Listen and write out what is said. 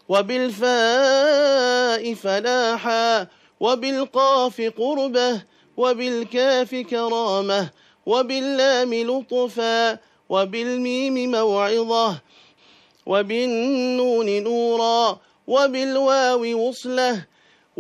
وبالفاء فلاحا، وبالقاف قربة، وبالكاف كرامة، وباللام لطفا، وبالميم موعظة، وبالنون نورا، وبالواو وصلة،